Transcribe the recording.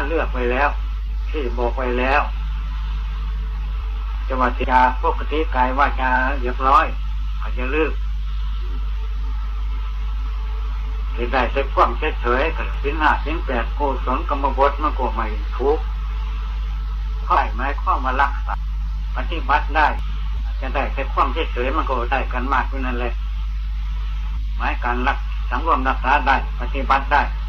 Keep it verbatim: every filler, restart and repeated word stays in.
เลือกไว้แล้วที่บอกไว้แล้วจะว่าจะปกติกายว่าจะเรียบร้อยอาจจะลืมที่ได้ใช้ความเฉยๆกับสินห้าสินแปดโกศลกรรมบทมันก็ไม่ทุกข์ค่อยหมายความมารักษาปฏิบัติได้จะได้ใช้ความเฉยๆมันก็ได้กันมากขึ้นนั่นแหละหมายการรักสังรวมรักษาได้ปฏิบัติได้